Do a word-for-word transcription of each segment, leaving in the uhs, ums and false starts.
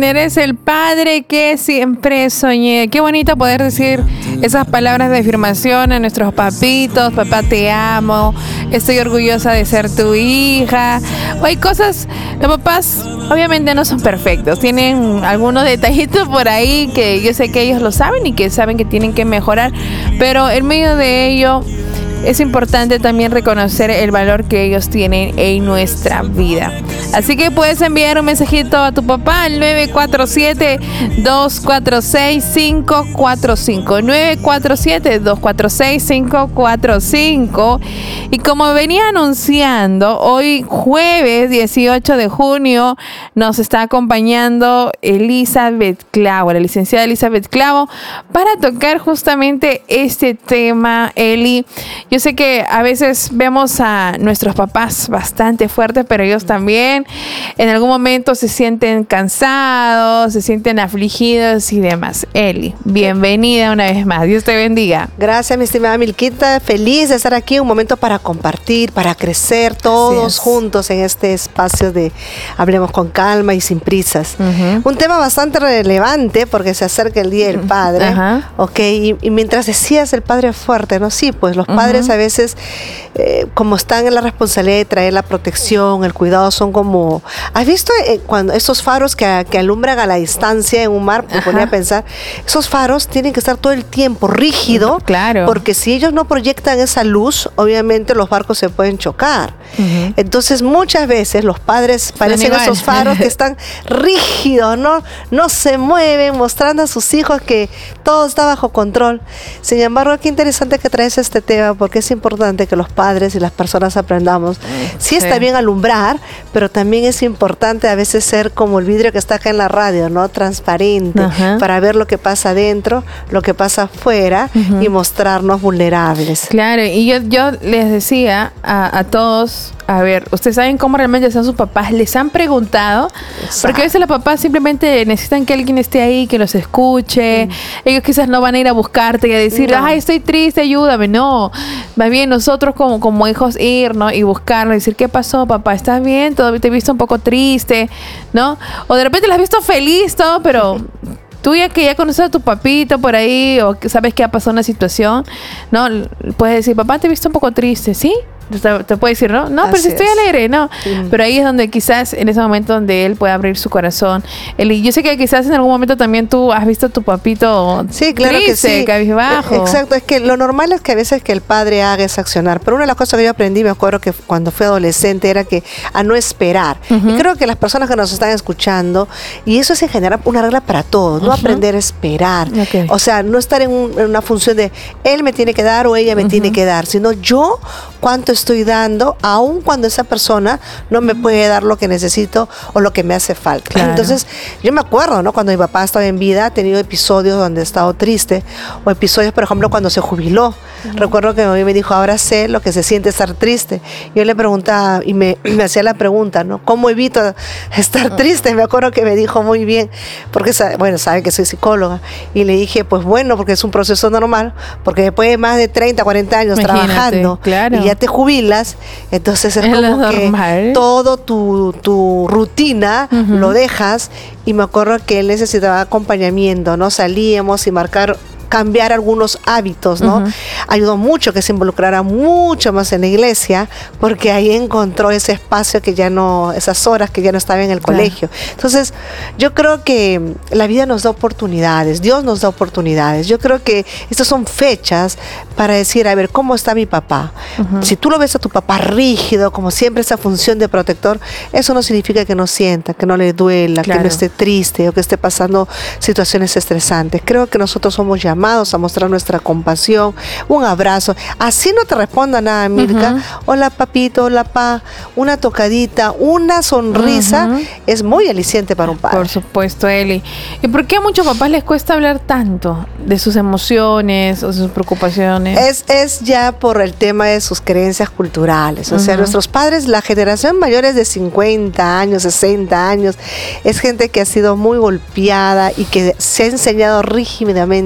bien, eres el padre que siempre soñé. Qué bonito poder decir esas palabras de afirmación a nuestros papitos. Papá, te amo, estoy orgullosa de ser tu hija. O hay cosas, los papás obviamente no son perfectos, tienen algunos detallitos por ahí que yo sé que ellos lo saben y que saben que tienen que mejorar, pero en medio de ello es importante también reconocer el valor que ellos tienen en nuestra vida. Así que puedes enviar un mensajito a tu papá al nueve cuatro siete, dos cuatro seis, cinco cuatro cinco. nueve cuatro siete, dos cuatro seis, cinco cuatro cinco. Y como venía anunciando, hoy jueves dieciocho de junio nos está acompañando Elizabeth Clavo, la licenciada Elizabeth Clavo, para tocar justamente este tema, Eli. Yo sé que a veces vemos a nuestros papás bastante fuertes, pero ellos también en algún momento se sienten cansados, se sienten afligidos y demás. Eli, bienvenida una vez más. Dios te bendiga. Gracias, mi estimada Milquita. Feliz de estar aquí, un momento para compartir, para crecer todos juntos en este espacio de Hablemos con Calma y Sin Prisas. Uh-huh. Un tema bastante relevante porque se acerca el Día del Padre. Uh-huh. Ok, y, y mientras decías el padre fuerte, ¿no? Sí, pues los padres uh-huh. a veces, eh, como están en la responsabilidad de traer la protección, el cuidado, son como... ¿Has visto eh, cuando esos faros que, que alumbran a la distancia en un mar? Me ponía a pensar, esos faros tienen que estar todo el tiempo rígido, claro, porque si ellos no proyectan esa luz, obviamente los barcos se pueden chocar. Uh-huh. Entonces muchas veces los padres parecen esos faros que están rígidos, ¿no? No se mueven, mostrando a sus hijos que todo está bajo control. Sin embargo, qué interesante que traes este tema, porque es importante que los padres y las personas aprendamos. Sí, sí está bien alumbrar, pero también es importante a veces ser como el vidrio que está acá en la radio, ¿no? Transparente, uh-huh. para ver lo que pasa adentro, lo que pasa afuera, uh-huh. y mostrarnos vulnerables. Claro, y yo, yo les decía a, a todos, a ver, ¿ustedes saben cómo realmente son sus papás? ¿Les han preguntado? Exacto. Porque a veces los papás simplemente necesitan que alguien esté ahí, que los escuche. Mm. Ellos quizás no van a ir a buscarte y a decir, no. ay, estoy triste, ayúdame. No, más bien nosotros como, como hijos ir, ¿no? Y buscarlo, y decir, ¿qué pasó, papá? ¿Estás bien? Todavía te he visto un poco triste, ¿no? O de repente lo has visto feliz, todo, pero... Tú ya que ya conoces a tu papito por ahí o que sabes que ha pasado una situación, ¿no? Puedes decir, papá, te he visto un poco triste, ¿sí? Te, te puede decir, ¿no? No, Así pero si estoy es. alegre, no. Mm. Pero ahí es donde quizás, en ese momento donde él puede abrir su corazón. Él, yo sé que quizás en algún momento también tú has visto a tu papito sí, claro triste, que sí. cabizbajo. Exacto, es que lo normal es que a veces que el padre haga es accionar. Pero una de las cosas que yo aprendí, me acuerdo que cuando fui adolescente, era que a no esperar. Uh-huh. Y creo que las personas que nos están escuchando, y eso es en general una regla para todos, uh-huh. no aprender a esperar. Okay. O sea, no estar en, un, en una función de él me tiene que dar o ella me uh-huh. tiene que dar, sino yo cuánto estoy dando, aun cuando esa persona no me puede dar lo que necesito o lo que me hace falta. Claro. Entonces, yo me acuerdo, ¿no? Cuando mi papá estaba en vida, ha tenido episodios donde he estado triste, o episodios, por ejemplo, cuando se jubiló. Uh-huh. Recuerdo que mi mamá me dijo, ahora sé lo que se siente estar triste. Yo le preguntaba, y me, me hacía la pregunta, ¿no? ¿Cómo evito estar triste? Me acuerdo que me dijo muy bien, porque, bueno, sabe que soy psicóloga, y le dije, pues bueno, porque es un proceso normal, porque después de más de treinta, cuarenta años Imagínate, trabajando, claro. y ya te jubilas, entonces es, es como que normal. todo tu, tu rutina uh-huh. lo dejas, y me acuerdo que él necesitaba acompañamiento, ¿no? Salíamos y marcar cambiar algunos hábitos, ¿no? Uh-huh. Ayudó mucho que se involucrara mucho más en la iglesia, porque ahí encontró ese espacio que ya no, esas horas que ya no estaba en el claro. colegio. Entonces, yo creo que la vida nos da oportunidades, Dios nos da oportunidades. Yo creo que estas son fechas para decir, a ver, ¿cómo está mi papá? Uh-huh. Si tú lo ves a tu papá rígido, como siempre esa función de protector, eso no significa que no sienta, que no le duela, claro. que no esté triste o que esté pasando situaciones estresantes. Creo que nosotros somos llamados a mostrar nuestra compasión, un abrazo. Así no te responda nada, Mirka. Uh-huh. Hola, papito, hola, pa. Una tocadita, una sonrisa uh-huh. es muy aliciente para un padre. Por supuesto, Eli. ¿Y por qué a muchos papás les cuesta hablar tanto de sus emociones o de sus preocupaciones? Es, es ya por el tema de sus creencias culturales. O uh-huh. sea, nuestros padres, la generación mayores de cincuenta años, sesenta años, es gente que ha sido muy golpeada y que se ha enseñado rígidamente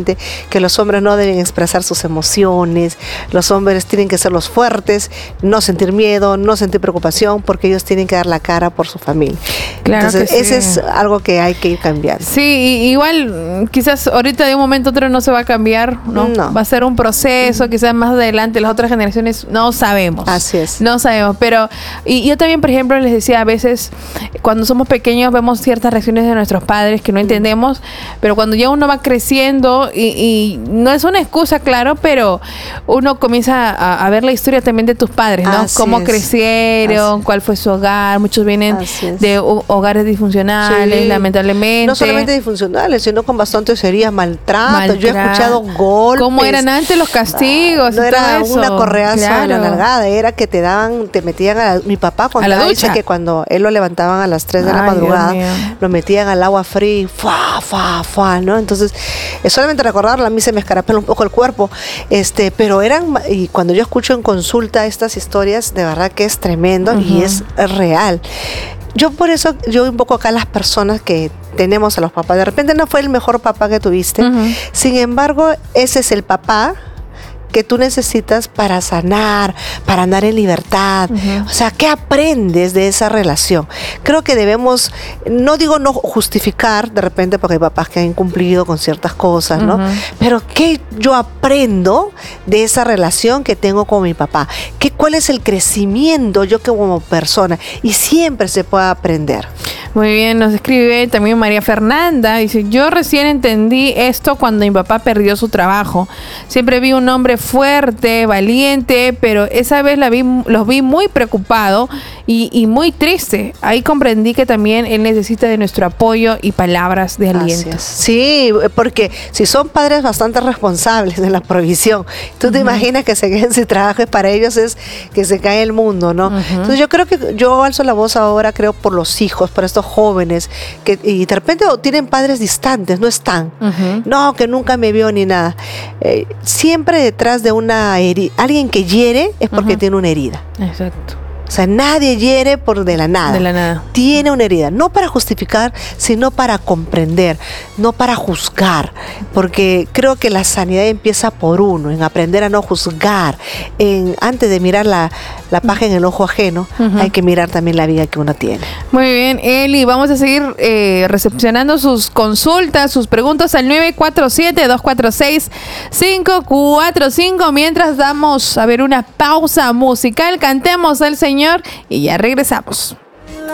que los hombres no deben expresar sus emociones, los hombres tienen que ser los fuertes, no sentir miedo, no sentir preocupación, porque ellos tienen que dar la cara por su familia. Claro. Entonces, que ese sí. es algo que hay que ir cambiando. Sí, y- igual quizás ahorita de un momento a otro no se va a cambiar, ¿no? No. Va a ser un proceso, quizás más adelante las otras generaciones no sabemos. Así es. No sabemos, pero y yo también, por ejemplo, les decía, a veces cuando somos pequeños vemos ciertas reacciones de nuestros padres que no entendemos, pero cuando ya uno va creciendo y, y no es una excusa, claro, pero uno comienza a, a ver la historia también de tus padres, ¿no? Así Cómo es. crecieron, Así. cuál fue su hogar, muchos vienen Así es. de ho- hogares disfuncionales, Sí. lamentablemente. No solamente disfuncionales, sino con bastantes heridas, maltrato. Yo he Maltrato. escuchado golpes. ¿Cómo eran antes los castigos? No y era todo eso? una correaza en la Claro. nalgada, era que te daban, te metían a la- mi papá cuando A la dice ducha. que cuando él lo levantaban a las tres de la Ay, madrugada, Dios mío. lo metían al agua fría, y fa, fa, fa, ¿no? Entonces, es solamente recordarlo, a mí se me escarapela un poco el cuerpo, este, pero eran, ma- y cuando yo escucho en consulta estas historias, de verdad que es tremendo y Ujú. es real. Yo por eso, yo invoco acá a las personas que tenemos a los papás. De repente no fue el mejor papá que tuviste, Ujú. sin embargo, ese es el papá que tú necesitas para sanar, para andar en libertad. Ujú. O sea, ¿qué aprendes de esa relación? Creo que debemos, no digo no justificar de repente porque hay papás que han incumplido con ciertas cosas, ¿no? Ujú. Pero ¿qué yo aprendo de esa relación que tengo con mi papá? ¿Qué, ¿Cuál es el crecimiento yo que como persona? Y siempre se puede aprender. Muy bien, nos escribe también María Fernanda. Dice, yo recién entendí esto cuando mi papá perdió su trabajo. Siempre vi un hombre fuerte, valiente, pero esa vez la vi, los vi muy preocupado y, y muy triste. Ahí comprendí que también él necesita de nuestro apoyo y palabras de Así aliento. es. Sí, porque si son padres bastante responsables en la provisión, tú te imaginas que se queden sin trabajo y para ellos es que se cae el mundo, ¿no? Ujú. Entonces yo creo que yo alzo la voz ahora, creo, por los hijos, por estos jóvenes que y de repente tienen padres distantes, no están. Ujú. No, que nunca me vio ni nada. Eh, siempre detrás de una herida, alguien que hiere es porque Ujú. tiene una herida. Exacto. O sea, nadie hiere por de la nada. De la nada. Tiene una herida, no para justificar, sino para comprender, no para juzgar, porque creo que la sanidad empieza por uno, en aprender a no juzgar, en antes de mirar la, la paja en el ojo ajeno, Ujú. hay que mirar también la vida que uno tiene. Muy bien, Eli, vamos a seguir eh, recepcionando sus consultas, sus preguntas al nueve cuatro siete, dos cuatro seis, cinco cuatro cinco. Mientras damos a ver una pausa musical, cantemos al Señor y ya regresamos.